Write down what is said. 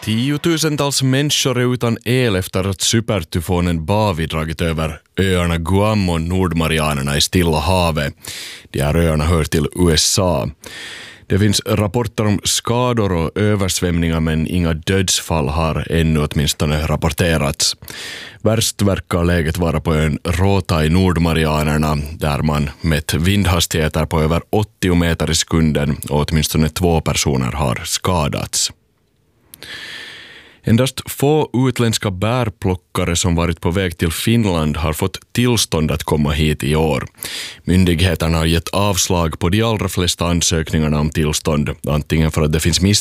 Tiotusentals människor är utan el efter att supertyfonen Bavi dragit över öarna Guam och Nordmarianerna i Stilla havet. De här öarna hör till USA. Det finns rapporter om skador och översvämningar, men inga dödsfall har ännu åtminstone rapporterats. Värst verkar läget vara på ön Rota i Nordmarianerna, där man mätt vindhastigheter på över 80 meter i sekunden och åtminstone 2 personer har skadats. Endast få utländska bärplockare som varit på väg till Finland har fått tillstånd att komma hit i år. Myndigheterna har gett avslag på de allra flesta ansökningarna om tillstånd, antingen för att det finns